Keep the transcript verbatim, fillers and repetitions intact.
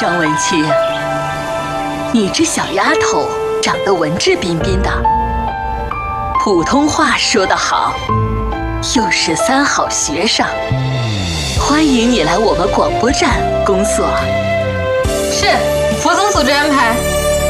张文清，你这小丫头长得文质彬彬的，普通话说得好，又是三好学生，欢迎你来我们广播站工作。 是，副总组织安排。